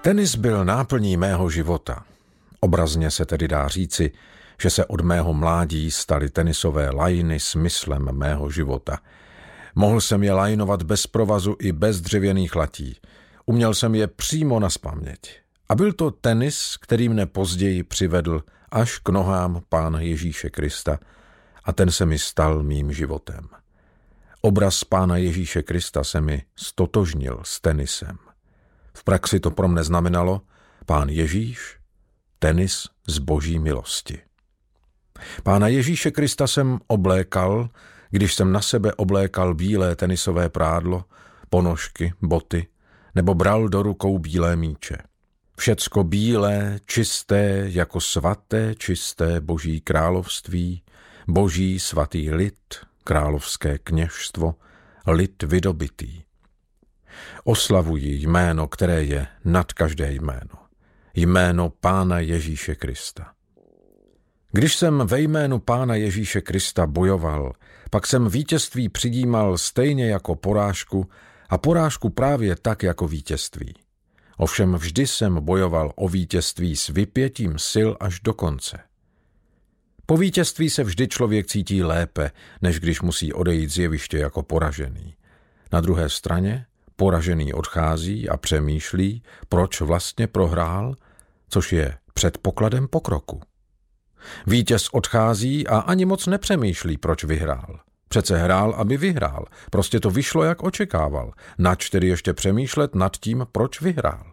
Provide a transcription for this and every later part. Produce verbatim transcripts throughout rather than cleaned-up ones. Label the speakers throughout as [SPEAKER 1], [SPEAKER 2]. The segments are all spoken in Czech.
[SPEAKER 1] Tenis byl náplní mého života. Obrazně se tedy dá říci, že se od mého mládí staly tenisové lajny smyslem mého života. Mohl jsem je lajnovat bez provazu i bez dřevěných latí. Uměl jsem je přímo nazpaměť. A byl to tenis, který mne později přivedl až k nohám Pána Ježíše Krista a ten se mi stal mým životem. Obraz Pána Ježíše Krista se mi stotožnil s tenisem. V praxi to pro mne znamenalo Pán Ježíš, tenis z Boží milosti. Pána Ježíše Krista jsem oblékal, když jsem na sebe oblékal bílé tenisové prádlo, ponožky, boty, nebo bral do rukou bílé míče. Všecko bílé, čisté, jako svaté, čisté Boží království, Boží svatý lid, královské kněžstvo, lid vydobitý. Oslavuji jméno, které je nad každé jméno. Jméno Pána Ježíše Krista. Když jsem ve jménu Pána Ježíše Krista bojoval, pak jsem vítězství přidímal stejně jako porážku a porážku právě tak jako vítězství. Ovšem vždy jsem bojoval o vítězství s vypětím sil až do konce. Po vítězství se vždy člověk cítí lépe, než když musí odejít z jeviště jako poražený. Na druhé straně poražený odchází a přemýšlí, proč vlastně prohrál, což je předpokladem pokroku. Vítěz odchází a ani moc nepřemýšlí, proč vyhrál. Přece hrál, aby vyhrál. Prostě to vyšlo, jak očekával. Nač tedy ještě přemýšlet nad tím, proč vyhrál.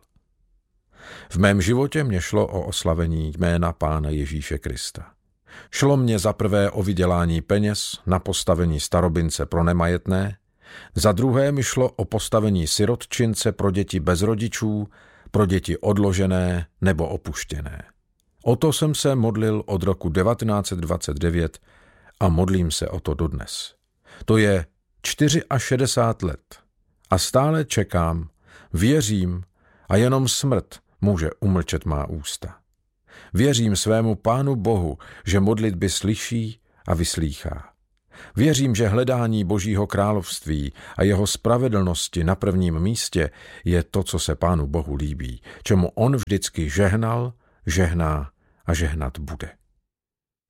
[SPEAKER 1] V mém životě mě šlo o oslavení jména Pána Ježíše Krista. Šlo mě za prvé o vydělání peněz na postavení starobince pro nemajetné, za druhé mi šlo o postavení sirotčince pro děti bez rodičů, pro děti odložené nebo opuštěné. O to jsem se modlil od roku devatenáct set dvacet devět a modlím se o to dodnes. To je šedesát čtyři let a stále čekám, věřím a jenom smrt může umlčet má ústa. Věřím svému Pánu Bohu, že modlitby slyší a vyslýchá. Věřím, že hledání Božího království a jeho spravedlnosti na prvním místě je to, co se Pánu Bohu líbí, čemu on vždycky žehnal, žehná a žehnat bude.